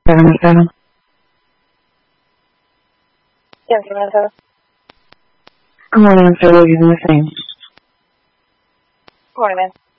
Mercado. Yes, Mercado. Good morning, Phil. You're the same. Morning.